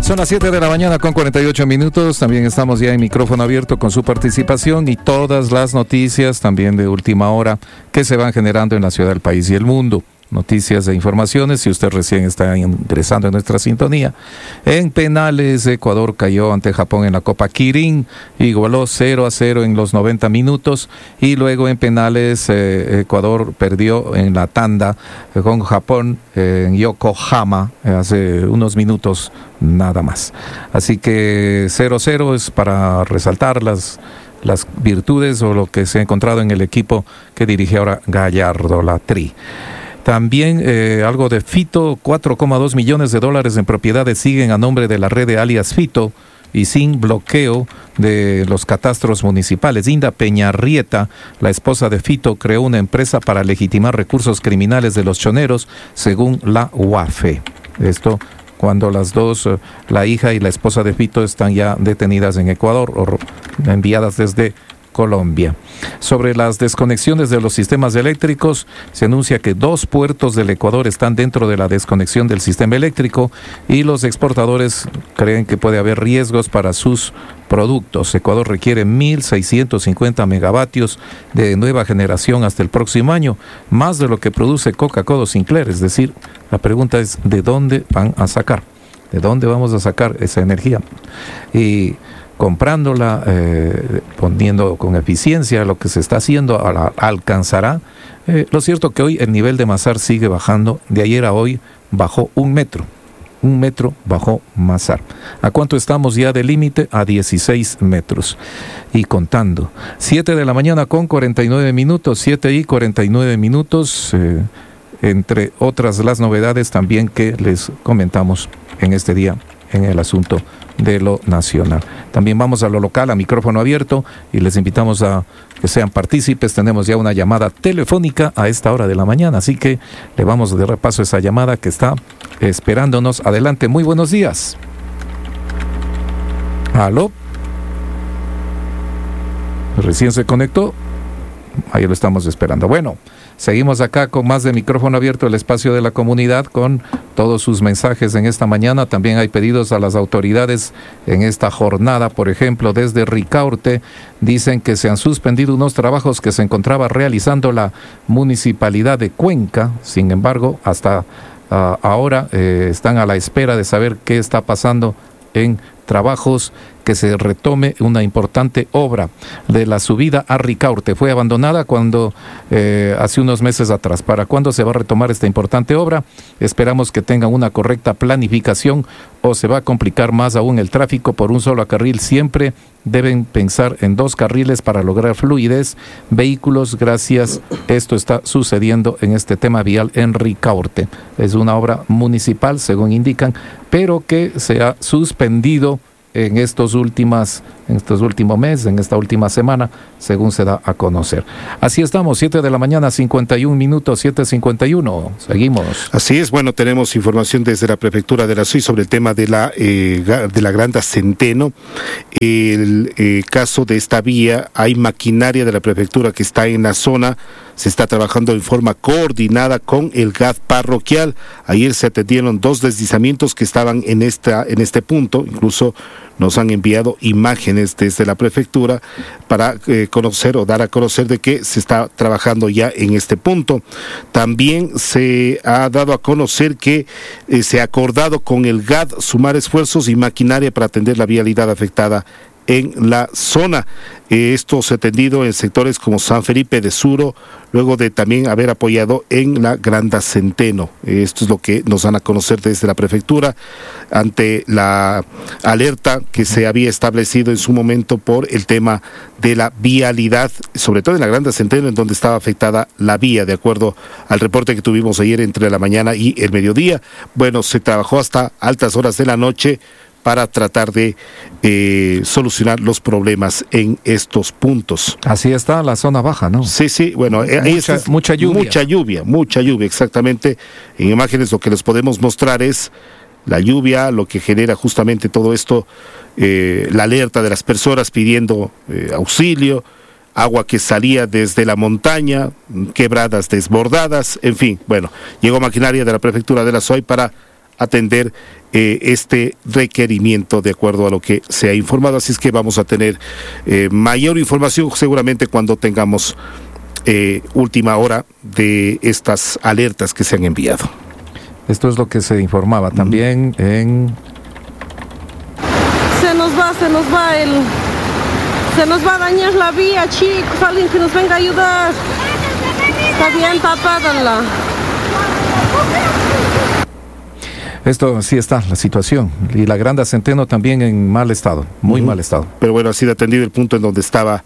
Son las 7 de la mañana con 48 minutos. También estamos ya en micrófono abierto con su participación y todas las noticias también de última hora que se van generando en la ciudad, del país y el mundo. Noticias e informaciones, si usted recién está ingresando en nuestra sintonía. En penales, Ecuador cayó ante Japón en la Copa Kirin, igualó 0-0 en los 90 minutos, y luego en penales Ecuador perdió en la tanda con Japón en Yokohama hace unos minutos nada más. Así que 0-0 es para resaltar las virtudes o lo que se ha encontrado en el equipo que dirige ahora Gallardo, la Tri. También algo de Fito, 4,2 millones de dólares en propiedades siguen a nombre de la red de alias Fito y sin bloqueo de los catastros municipales. Inda Peñarrieta, la esposa de Fito, creó una empresa para legitimar recursos criminales de los choneros, según la UAFE. Esto cuando las dos, la hija y la esposa de Fito, están ya detenidas en Ecuador o enviadas desde Colombia. Sobre las desconexiones de los sistemas eléctricos, se anuncia que 2 puertos del Ecuador están dentro de la desconexión del sistema eléctrico y los exportadores creen que puede haber riesgos para sus productos. Ecuador requiere 1.650 megavatios de nueva generación hasta el próximo año, más de lo que produce Coca-Cola Sinclair. Es decir, la pregunta es, ¿de dónde van a sacar? ¿De dónde vamos a sacar esa energía? Y comprándola, poniendo con eficiencia lo que se está haciendo, alcanzará. Lo cierto que hoy el nivel de Mazar sigue bajando. De ayer a hoy bajó 1 metro. 1 metro bajó Mazar. ¿A cuánto estamos ya de límite? A 16 metros. Y contando. 7 de la mañana con 49 minutos, 7 y 49 minutos. Entre otras las novedades también que les comentamos en este día en el asunto de lo nacional. También vamos a lo local, a micrófono abierto, y les invitamos a que sean partícipes. Tenemos ya una llamada telefónica a esta hora de la mañana, así que le vamos de repaso a esa llamada que está esperándonos. Adelante, muy buenos días. ¿Aló? Recién se conectó. Ahí lo estamos esperando. Bueno, seguimos acá con más de micrófono abierto, el espacio de la comunidad, con todos sus mensajes en esta mañana. También hay pedidos a las autoridades en esta jornada. Por ejemplo, desde Ricaurte dicen que se han suspendido unos trabajos que se encontraba realizando la municipalidad de Cuenca. Sin embargo, hasta ahora están a la espera de saber qué está pasando en trabajos, que se retome una importante obra de la subida a Ricaurte. Fue abandonada cuando hace unos meses atrás. ¿Para cuándo se va a retomar esta importante obra? Esperamos que tengan una correcta planificación o se va a complicar más aún el tráfico por un solo carril. Siempre deben pensar en 2 carriles para lograr fluidez. Vehículos, gracias. Esto está sucediendo en este tema vial en Ricaurte. Es una obra municipal, según indican, pero que se ha suspendido en estos últimos meses, en esta última semana, según se da a conocer. Así estamos, 7 de la mañana, 51 minutos, 7:51. Seguimos. Así es, bueno, tenemos información desde la Prefectura de la SUY sobre el tema de la Granda Centeno. El caso de esta vía, hay maquinaria de la Prefectura que está en la zona. Se está trabajando en forma coordinada con el GAD parroquial. Ayer se atendieron 2 deslizamientos que estaban en este punto. Incluso nos han enviado imágenes desde la prefectura para conocer o dar a conocer de que se está trabajando ya en este punto. También se ha dado a conocer que se ha acordado con el GAD sumar esfuerzos y maquinaria para atender la vialidad afectada en la zona. Esto se ha atendido en sectores como San Felipe de Suro, luego de también haber apoyado en la Granda Centeno. Esto es lo que nos dan a conocer desde la prefectura ante la alerta que se había establecido en su momento por el tema de la vialidad, sobre todo en la Granda Centeno, en donde estaba afectada la vía, de acuerdo al reporte que tuvimos ayer entre la mañana y el mediodía. Bueno, se trabajó hasta altas horas de la noche para tratar de solucionar los problemas en estos puntos. Así está la zona baja, ¿no? Sí, bueno, mucha lluvia. Mucha lluvia, exactamente. En imágenes lo que les podemos mostrar es la lluvia, lo que genera justamente todo esto, la alerta de las personas pidiendo auxilio, agua que salía desde la montaña, quebradas desbordadas, en fin, bueno, llegó maquinaria de la Prefectura de la SUY para atender este requerimiento de acuerdo a lo que se ha informado. Así es que vamos a tener mayor información seguramente cuando tengamos última hora de estas alertas que se han enviado. Esto es lo que se informaba también en... Se nos va a dañar la vía, chicos, alguien que nos venga a ayudar. Está bien, tapádanla. Esto sí está, la situación. Y la Granda Centeno también en mal estado, muy mal estado. Pero bueno, ha sido atendido el punto en donde estaba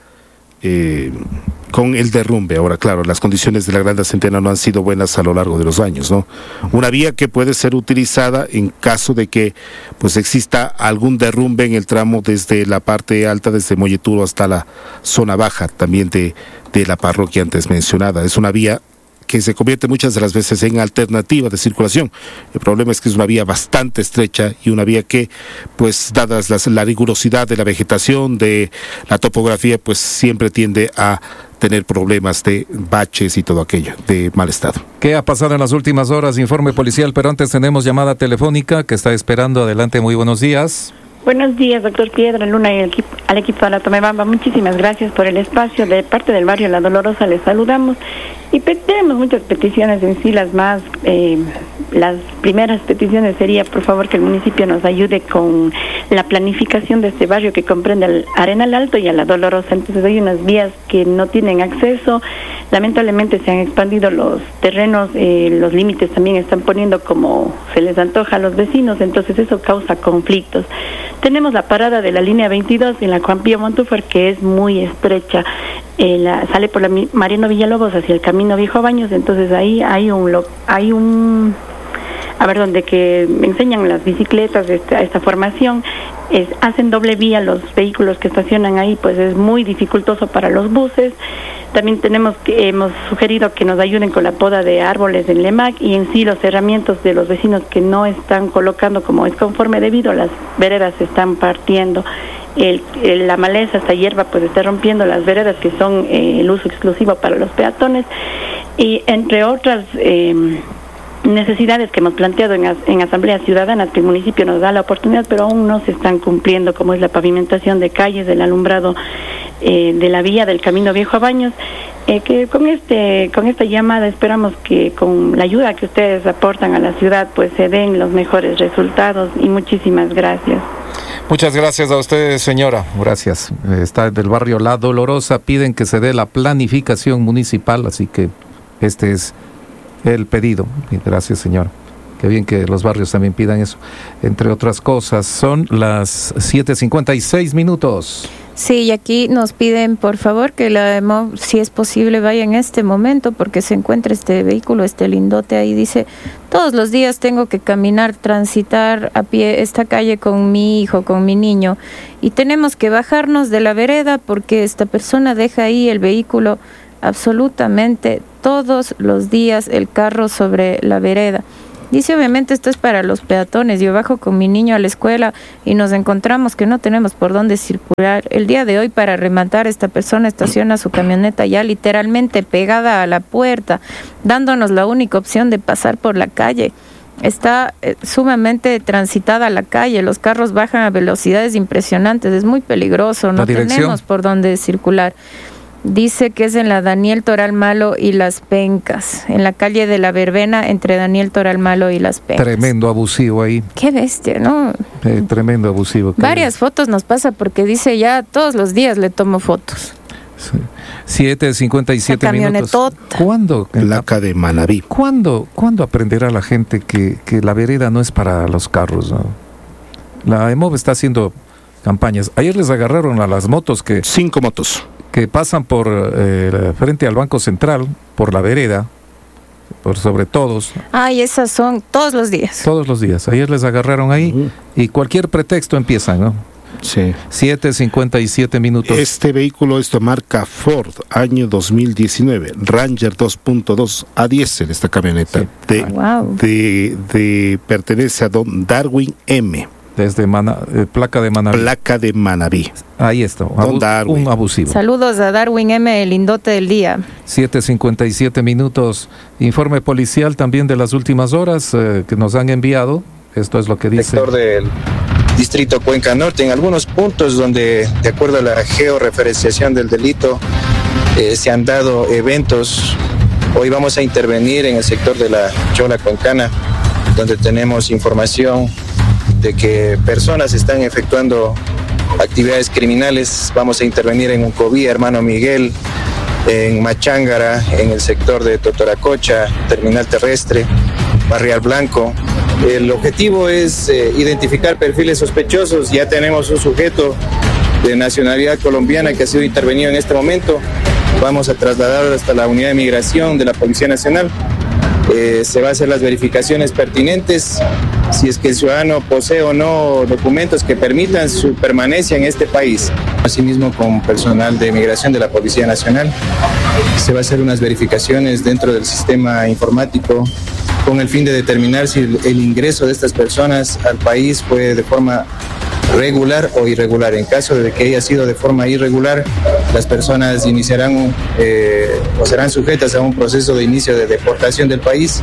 con el derrumbe. Ahora, claro, las condiciones de la Granda Centeno no han sido buenas a lo largo de los años, ¿no? Una vía que puede ser utilizada en caso de que pues exista algún derrumbe en el tramo desde la parte alta, desde Molleturo hasta la zona baja, también de la parroquia antes mencionada. Es una vía que se convierte muchas de las veces en alternativa de circulación. El problema es que es una vía bastante estrecha y una vía que, pues, dadas la rigurosidad de la vegetación, de la topografía, pues siempre tiende a tener problemas de baches y todo aquello, de mal estado. ¿Qué ha pasado en las últimas horas? Informe policial, pero antes tenemos llamada telefónica que está esperando. Adelante, muy buenos días. Buenos días, doctor Piedra Luna y al equipo de la Tomebamba. Muchísimas gracias por el espacio. De parte del barrio La Dolorosa les saludamos y tenemos muchas peticiones en sí. Las primeras peticiones sería, por favor, que el municipio nos ayude con la planificación de este barrio que comprende al Arenal Alto y a La Dolorosa. Entonces hay unas vías que no tienen acceso. Lamentablemente se han expandido los terrenos, los límites también están poniendo como se les antoja a los vecinos, entonces eso causa conflictos. Tenemos la parada de la línea 22 en la Juan Pío Montúfar, que es muy estrecha. Sale por la Mariano Villalobos hacia el Camino Viejo Baños, entonces ahí hay un donde que me enseñan las bicicletas de esta formación, hacen doble vía los vehículos que estacionan ahí, pues es muy dificultoso para los buses. También hemos sugerido que nos ayuden con la poda de árboles en Lemac y en sí los cerramientos de los vecinos que no están colocando como es conforme debido, las veredas se están partiendo. La maleza, esta hierba, pues está rompiendo las veredas que son el uso exclusivo para los peatones y entre otras necesidades que hemos planteado en asambleas ciudadanas que el municipio nos da la oportunidad, pero aún no se están cumpliendo, como es la pavimentación de calles, el alumbrado de la vía del Camino Viejo a Baños, que con esta llamada esperamos que con la ayuda que ustedes aportan a la ciudad pues se den los mejores resultados y muchísimas gracias. Muchas gracias a ustedes, señora. Gracias. Está del barrio La Dolorosa, piden que se dé la planificación municipal, así que este es el pedido. Gracias, señora. Qué bien que los barrios también pidan eso. Entre otras cosas, son las 7:56. Sí, y aquí nos piden, por favor, que la EMOV, si es posible, vaya en este momento, porque se encuentra este vehículo, este lindote ahí. Dice, todos los días tengo que caminar, transitar a pie esta calle con mi hijo, con mi niño, y tenemos que bajarnos de la vereda porque esta persona deja ahí el vehículo absolutamente todos los días, el carro sobre la vereda. Dice, obviamente esto es para los peatones. Yo bajo con mi niño a la escuela y nos encontramos que no tenemos por dónde circular. El día de hoy, para rematar, esta persona estaciona su camioneta ya literalmente pegada a la puerta, dándonos la única opción de pasar por la calle. Está sumamente transitada la calle, los carros bajan a velocidades impresionantes, es muy peligroso, no tenemos por dónde circular. Dice que es en la Daniel Toral Malo y Las Pencas, en la calle de la Verbena entre Daniel Toral Malo y Las Pencas. Tremendo abusivo ahí. Qué bestia, ¿no? Tremendo abusivo. Varias fotos nos pasa porque dice ya todos los días le tomo fotos. Sí. 7:57. ¿Cuándo? Placa de Manabí. ¿Cuándo aprenderá la gente que la vereda no es para los carros, ¿no? La EMOV está haciendo campañas. Ayer les agarraron a las motos 5 motos. Que pasan por frente al Banco Central, por la vereda, por sobre todos. Y esas son todos los días. Todos los días. Ayer les agarraron ahí y cualquier pretexto empiezan, ¿no? Sí. 7:57. Este vehículo es de marca Ford, año 2019, Ranger 2.2 A10 en esta camioneta. Sí. Pertenece a don Darwin M. Desde placa de Manabí. Placa de Manabí. Ahí está, un abusivo. Saludos a Darwin M., el lindote del día. 7:57. Informe policial también de las últimas horas que nos han enviado. Esto es lo que dice. Sector del distrito Cuenca Norte, en algunos puntos donde, de acuerdo a la georreferenciación del delito, se han dado eventos. Hoy vamos a intervenir en el sector de la Chola Cuencana, donde tenemos información de que personas están efectuando actividades criminales. Vamos a intervenir en Uncovía, Hermano Miguel, en Machángara, en el sector de Totoracocha, Terminal Terrestre, Barrial Blanco. El objetivo es identificar perfiles sospechosos. Ya tenemos un sujeto de nacionalidad colombiana que ha sido intervenido en este momento. Vamos a trasladarlo hasta la unidad de migración de la Policía Nacional. Se va a hacer las verificaciones pertinentes, si es que el ciudadano posee o no documentos que permitan su permanencia en este país. Asimismo, con personal de migración de la Policía Nacional, se va a hacer unas verificaciones dentro del sistema informático con el fin de determinar si el ingreso de estas personas al país fue de forma regular o irregular. En caso de que haya sido de forma irregular, las personas iniciarán o serán sujetas a un proceso de inicio de deportación del país.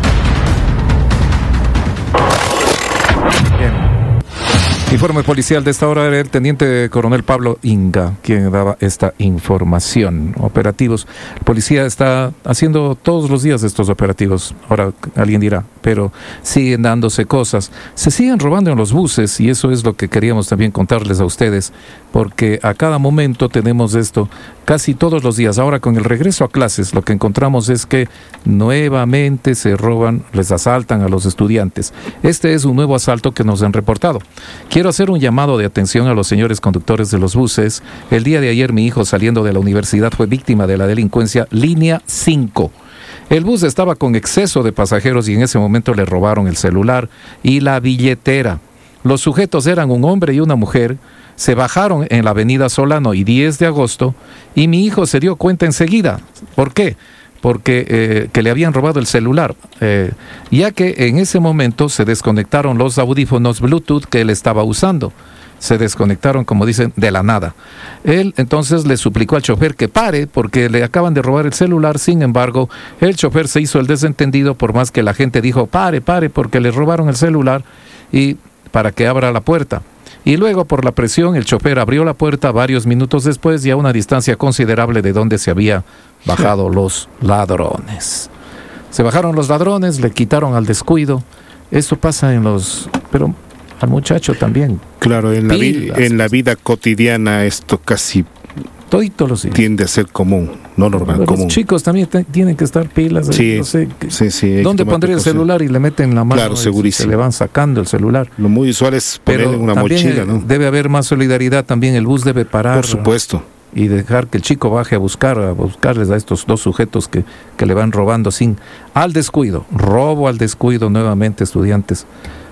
Informe policial de esta hora era el teniente coronel Pablo Inga quien daba esta información. Operativos. La policía está haciendo todos los días estos operativos. Ahora alguien dirá, pero siguen dándose cosas. Se siguen robando en los buses y eso es lo que queríamos también contarles a ustedes, porque a cada momento tenemos esto casi todos los días. Ahora con el regreso a clases lo que encontramos es que nuevamente se roban, les asaltan a los estudiantes. Este es un nuevo asalto que nos han reportado. Quiero hacer un llamado de atención a los señores conductores de los buses. El día de ayer mi hijo saliendo de la universidad fue víctima de la delincuencia línea 5. El bus estaba con exceso de pasajeros y en ese momento le robaron el celular y la billetera. Los sujetos eran un hombre y una mujer. Se bajaron en la avenida Solano y 10 de agosto y mi hijo se dio cuenta enseguida. ¿Por qué? Porque que le habían robado el celular, ya que en ese momento se desconectaron los audífonos Bluetooth que él estaba usando. Se desconectaron, como dicen, de la nada. Él entonces le suplicó al chofer que pare porque le acaban de robar el celular. Sin embargo, el chofer se hizo el desentendido por más que la gente dijo pare porque le robaron el celular y para que abra la puerta. Y luego, por la presión, el chofer abrió la puerta varios minutos después y a una distancia considerable de donde se había bajado los ladrones. Se bajaron los ladrones, le quitaron al descuido. Esto pasa pero al muchacho también. Claro, en la vida cotidiana esto casi todito los tiende a ser común, no normal, pero común. Los chicos también tienen que estar pilas. Sí, no sé, sí. ¿Dónde pondría el celular y le meten la mano? Claro, segurísimo. Se le van sacando el celular. Lo muy usual es ponerle en una mochila, ¿no? Debe haber más solidaridad también. El bus debe parar. Por supuesto. Y dejar que el chico baje a buscarles a estos dos sujetos que le van robando al descuido. Robo al descuido nuevamente, estudiantes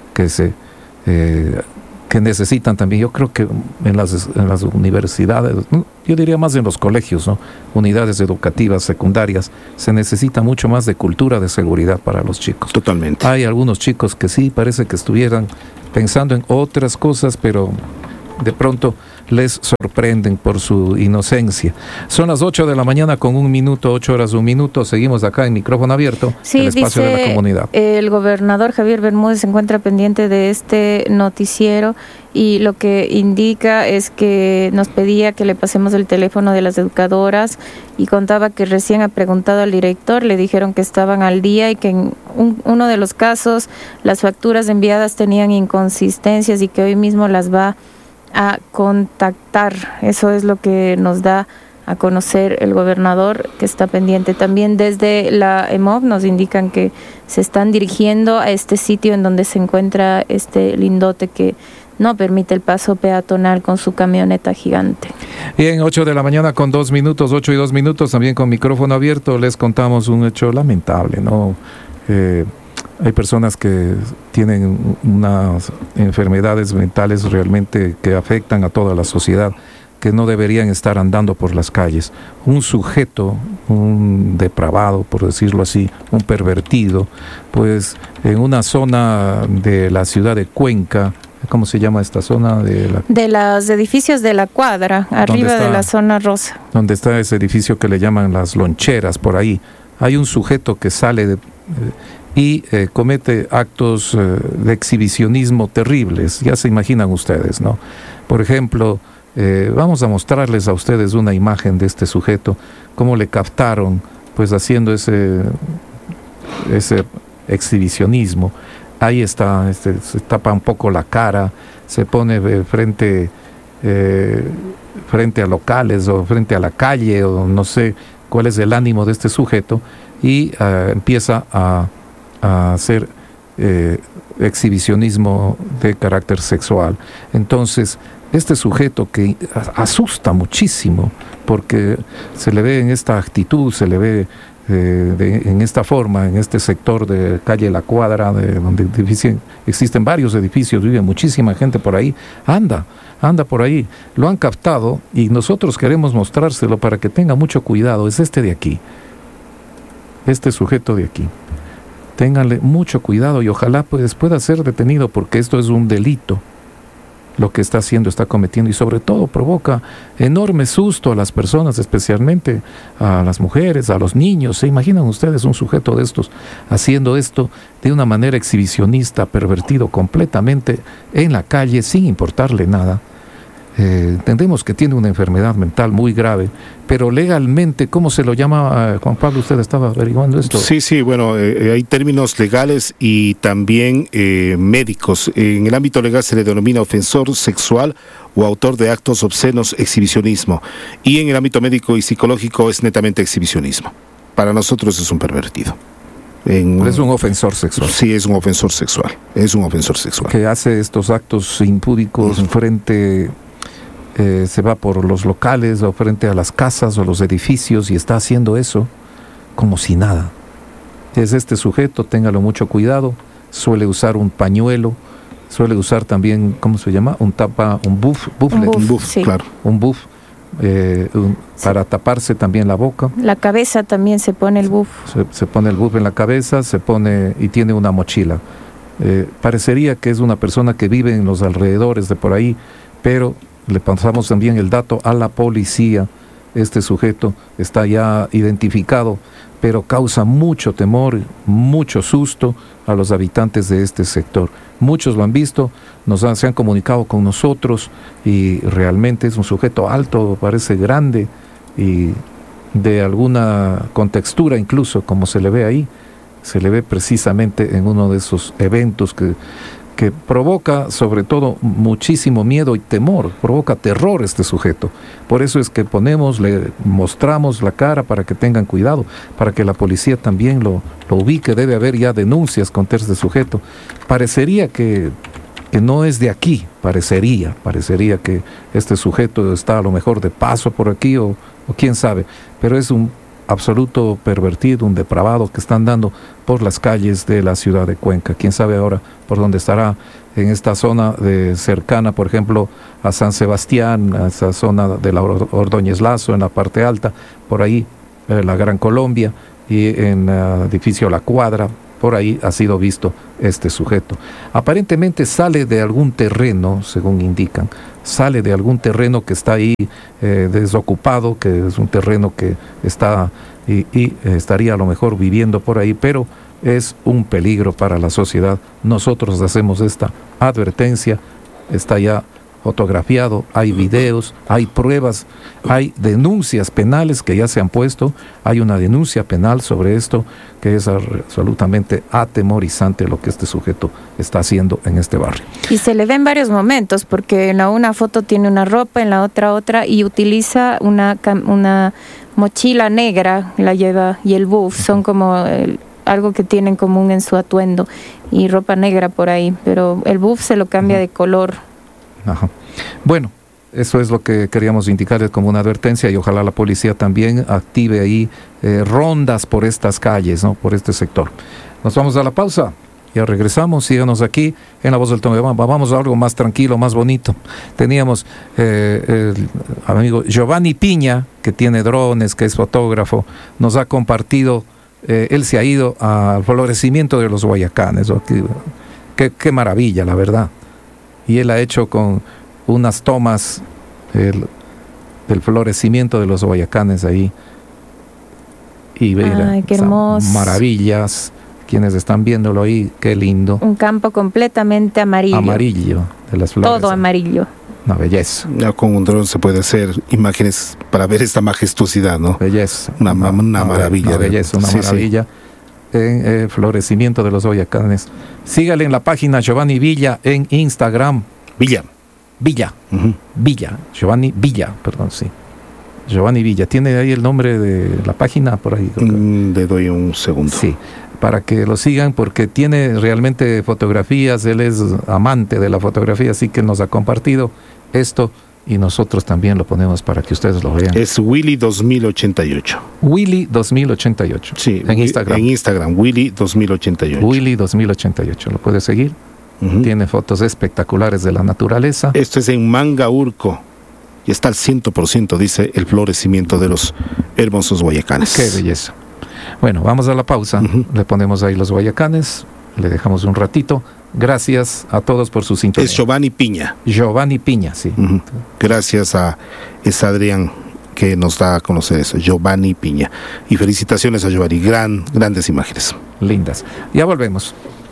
que necesitan también. Yo creo que en las universidades, yo diría más en los colegios, ¿no? Unidades educativas secundarias, se necesita mucho más de cultura de seguridad para los chicos. Totalmente. Hay algunos chicos que sí parece que estuvieran pensando en otras cosas, pero de pronto les sorprenden por su inocencia. Son las 8 de la mañana con 1 minuto, 8 horas 1 minuto. Seguimos acá en micrófono abierto, sí, el espacio de la comunidad. El gobernador Javier Bermúdez se encuentra pendiente de este noticiero y lo que indica es que nos pedía que le pasemos el teléfono de las educadoras y contaba que recién ha preguntado al director, le dijeron que estaban al día y que en uno de los casos las facturas enviadas tenían inconsistencias y que hoy mismo las va a contactar. Eso es lo que nos da a conocer el gobernador, que está pendiente. También desde la EMOV nos indican que se están dirigiendo a este sitio en donde se encuentra este lindote que no permite el paso peatonal con su camioneta gigante. Bien, 8 de la mañana con 2 minutos, 8 y 2 minutos, también con micrófono abierto, les contamos un hecho lamentable, ¿no? Hay personas que tienen unas enfermedades mentales realmente que afectan a toda la sociedad, que no deberían estar andando por las calles. Un sujeto, un depravado, por decirlo así, un pervertido, pues en una zona de la ciudad de Cuenca, ¿cómo se llama esta zona? De los edificios de la cuadra, arriba de la zona rosa. Donde está ese edificio que le llaman las loncheras, por ahí. Hay un sujeto que sale y comete actos de exhibicionismo terribles. Ya se imaginan ustedes, ¿no? Por ejemplo, vamos a mostrarles a ustedes una imagen de este sujeto, cómo le captaron, pues haciendo ese exhibicionismo. Ahí está, se tapa un poco la cara, se pone frente a locales o frente a la calle, o no sé cuál es el ánimo de este sujeto, y empieza a hacer exhibicionismo de carácter sexual. Entonces, este sujeto que asusta muchísimo, porque se le ve en esta actitud, se le ve en esta forma, en este sector de calle La Cuadra, donde existen varios edificios, vive muchísima gente por ahí, anda por ahí, lo han captado y nosotros queremos mostrárselo para que tenga mucho cuidado. Es este de aquí, este sujeto de aquí. Ténganle mucho cuidado y ojalá pues pueda ser detenido, porque esto es un delito. Lo que está haciendo, está cometiendo, y sobre todo provoca enorme susto a las personas, especialmente a las mujeres, a los niños. ¿Se imaginan ustedes un sujeto de estos haciendo esto de una manera exhibicionista, pervertido completamente en la calle, sin importarle nada? Entendemos que tiene una enfermedad mental muy grave, pero legalmente, ¿cómo se lo llama, Juan Pablo? ¿Usted estaba averiguando esto? Sí, bueno, hay términos legales y también médicos. En el ámbito legal se le denomina ofensor sexual o autor de actos obscenos, exhibicionismo. Y en el ámbito médico y psicológico es netamente exhibicionismo. Para nosotros es un pervertido. Es un ofensor sexual. Sí, es un ofensor sexual. Es un ofensor sexual. Que hace estos actos impúdicos frente... se va por los locales o frente a las casas o los edificios y está haciendo eso como si nada. Es este sujeto, téngalo mucho cuidado, suele usar un pañuelo, suele usar también, ¿cómo se llama? Un buff, sí. Claro. Un buff para taparse también la boca. La cabeza también se pone el buff. Se pone el buff en la cabeza, se pone y tiene una mochila. Parecería que es una persona que vive en los alrededores de por ahí, pero le pasamos también el dato a la policía. Este sujeto está ya identificado, pero causa mucho temor, mucho susto a los habitantes de este sector. Muchos lo han visto, se han comunicado con nosotros y realmente es un sujeto alto, parece grande y de alguna contextura incluso, como se le ve ahí. Se le ve precisamente en uno de esos eventos que provoca sobre todo muchísimo miedo y temor, provoca terror este sujeto. Por eso es que le mostramos la cara para que tengan cuidado, para que la policía también lo ubique. Debe haber ya denuncias contra este sujeto. Parecería que no es de aquí, parecería que este sujeto está a lo mejor de paso por aquí o quién sabe, pero es un absoluto pervertido, un depravado que está andando por las calles de la ciudad de Cuenca. Quién sabe ahora por dónde estará, en esta zona cercana, por ejemplo, a San Sebastián, a esa zona de la Ordóñez Lazo, en la parte alta, por ahí la Gran Colombia, y en el edificio La Cuadra, por ahí ha sido visto este sujeto. Aparentemente sale de algún terreno, según indican, sale de algún terreno que está ahí desocupado, que es un terreno que está y estaría a lo mejor viviendo por ahí, pero es un peligro para la sociedad. Nosotros hacemos esta advertencia, está ya fotografiado, hay videos, hay pruebas, hay denuncias penales que ya se han puesto, hay una denuncia penal sobre esto que es absolutamente atemorizante lo que este sujeto está haciendo en este barrio. Y se le ve en varios momentos, porque en una foto tiene una ropa, en la otra, y utiliza una mochila negra, la lleva, y el buff, son como algo que tienen en común en su atuendo, y ropa negra por ahí, pero el buff se lo cambia de color. Ajá. Bueno, eso es lo que queríamos indicarles como una advertencia, y ojalá la policía también active ahí rondas por estas calles, ¿no? Por este sector. Nos vamos a la pausa, ya regresamos, síganos aquí en La Voz del Tomebamba. Vamos a algo más tranquilo, más bonito. Teníamos el amigo Giovanni Piña, que tiene drones, que es fotógrafo, nos ha compartido, él se ha ido al florecimiento de los Guayacanes. Qué maravilla, la verdad. Y él ha hecho con unas tomas del florecimiento de los Guayacanes ahí. Y ver qué hermoso. maravillas quienes están viéndolo ahí, qué lindo. Un campo completamente amarillo. Amarillo de las flores. Todo amarillo. Una belleza. Ya con un dron se puede hacer imágenes para ver esta majestuosidad, ¿no? Belleza. Una maravilla. Una belleza, una maravilla. En florecimiento de los Boyacanes. Sígale en la página Giovanni Villa en Instagram. Villa. Giovanni Villa, perdón, sí. Giovanni Villa. ¿Tiene ahí el nombre de la página por ahí? Le doy un segundo. Sí, para que lo sigan porque tiene realmente fotografías. Él es amante de la fotografía, así que nos ha compartido esto y nosotros también lo ponemos para que ustedes lo vean. Es Willy 2088. Willy 2088. Sí, en Instagram. En Instagram, Willy 2088. Willy 2088. ¿Lo puede seguir? Tiene fotos espectaculares de la naturaleza. Esto es en Mangaurco. Y está al 100%, dice, el florecimiento de los hermosos Guayacanes. Qué belleza. Bueno, vamos a la pausa. Le ponemos ahí los Guayacanes. Le dejamos un ratito. Gracias a todos por su sintonía. Es Giovanni Piña. Giovanni Piña, sí. Gracias a Adrián que nos da a conocer eso. Giovanni Piña. Y felicitaciones a Giovanni. Grandes imágenes. Lindas. Ya volvemos.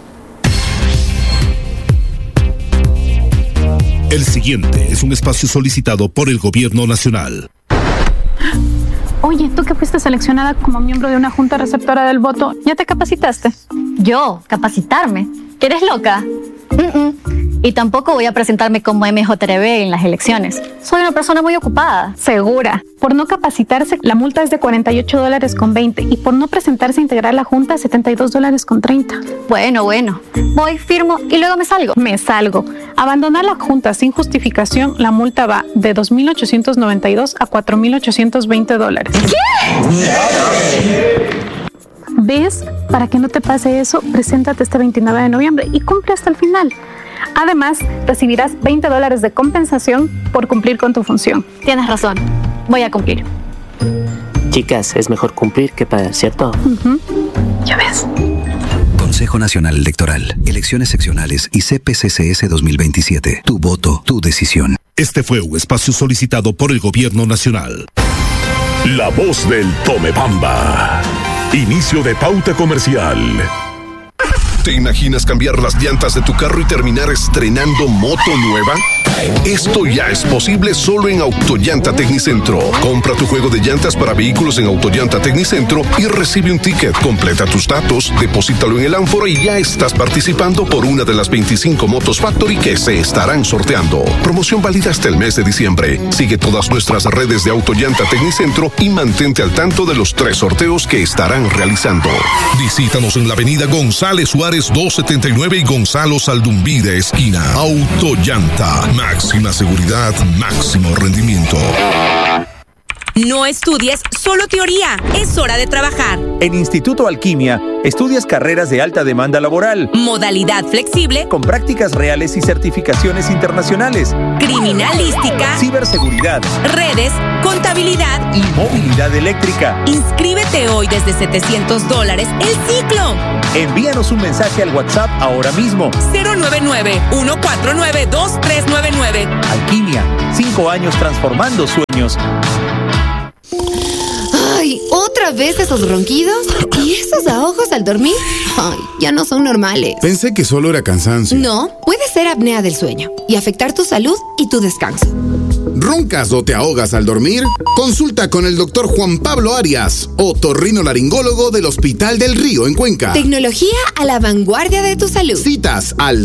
El siguiente es un espacio solicitado por el Gobierno Nacional. Oye, tú que fuiste seleccionada como miembro de una junta receptora del voto, ¿ya te capacitaste? ¿Yo? ¿Capacitarme? ¿Que eres loca? Y tampoco voy a presentarme como MJRB en las elecciones. Soy una persona muy ocupada. Segura. Por no capacitarse, la multa es de $48.20 y por no presentarse a integrar la junta, $72.30. Bueno. Voy, firmo y luego me salgo. Me salgo. Abandonar la junta sin justificación, la multa va de $2.892 a $4.820. ¿Qué? ¿Ves? Para que no te pase eso, preséntate este 29 de noviembre y cumple hasta el final. Además, recibirás $20 de compensación por cumplir con tu función. Tienes razón. Voy a cumplir. Chicas, es mejor cumplir que pagar, ¿cierto? Ya ves. Consejo Nacional Electoral, Elecciones Seccionales y CPCCS 2027. Tu voto, tu decisión. Este fue un espacio solicitado por el Gobierno Nacional. La voz del Tomebamba. Inicio de pauta comercial. ¿Te imaginas cambiar las llantas de tu carro y terminar estrenando moto nueva? Esto ya es posible solo en Autollanta Tecnicentro. Compra tu juego de llantas para vehículos en Autollanta Tecnicentro y recibe un ticket. Completa tus datos, deposítalo en el ánfora y ya estás participando por una de las 25 motos Factory que se estarán sorteando. Promoción válida hasta el mes de diciembre. Sigue todas nuestras redes de Autollanta Tecnicentro y mantente al tanto de los 3 sorteos que estarán realizando. Visítanos en la avenida González Suárez 279 y Gonzalo Saldumvide esquina. Autollanta. Máxima seguridad, máximo rendimiento. No estudies solo teoría, es hora de trabajar. En Instituto Alquimia, estudias carreras de alta demanda laboral. Modalidad flexible. Con prácticas reales y certificaciones internacionales. Criminalística. Ciberseguridad. Redes, contabilidad. Y movilidad eléctrica. Inscríbete hoy desde $700 el ciclo. Envíanos un mensaje al WhatsApp ahora mismo. 099-149-2399. Alquimia, 5 años transformando sueños. Ay, ¿otra vez esos ronquidos? ¿Y esos ahogos al dormir? Ay, ya no son normales. Pensé que solo era cansancio. No, puede ser apnea del sueño y afectar tu salud y tu descanso. ¿Roncas o te ahogas al dormir? Consulta con el doctor Juan Pablo Arias, otorrinolaringólogo del Hospital del Río en Cuenca. Tecnología a la vanguardia de tu salud. Citas al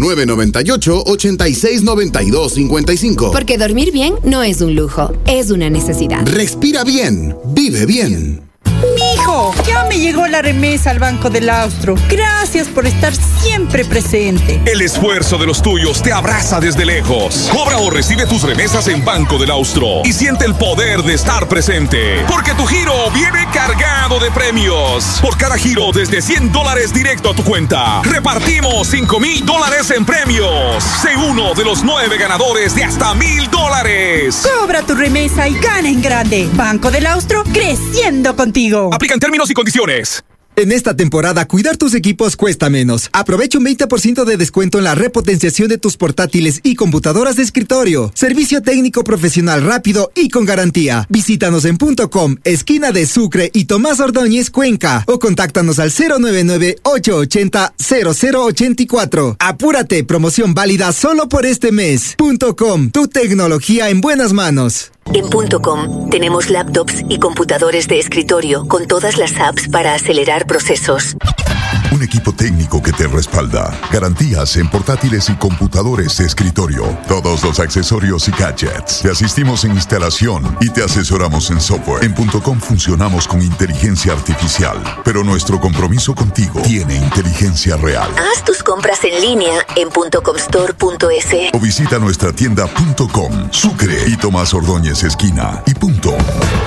0998-869255. Porque dormir bien no es un lujo, es una necesidad. Respira bien, vive bien. Mijo, ya me llegó la remesa al Banco del Austro. Gracias por estar siempre presente. El esfuerzo de los tuyos te abraza desde lejos. Cobra o recibe tus remesas en Banco del Austro y siente el poder de estar presente. Porque tu giro viene cargado de premios. Por cada giro desde $100 directo a tu cuenta, repartimos $5,000 en premios. Sé uno de los 9 ganadores de hasta $1,000. Cobra tu remesa y gana en grande. Banco del Austro, creciendo contigo. Aplican términos y condiciones. En esta temporada, cuidar tus equipos cuesta menos. Aprovecha un 20% de descuento en la repotenciación de tus portátiles y computadoras de escritorio. Servicio técnico profesional rápido y con garantía. Visítanos en .com, esquina de Sucre y Tomás Ordóñez, Cuenca. O contáctanos al 099-880-0084. Apúrate, promoción válida solo por este mes. .com, tu tecnología en buenas manos. En .com tenemos laptops y computadores de escritorio con todas las apps para acelerar procesos. Un equipo técnico que te respalda. Garantías en portátiles y computadores de escritorio. Todos los accesorios y gadgets. Te asistimos en instalación y te asesoramos en software. En .com funcionamos con inteligencia artificial, pero nuestro compromiso contigo tiene inteligencia real. Haz tus compras en línea en .comstore.es o visita nuestra tienda .com, Sucre y Tomás Ordóñez esquina y punto.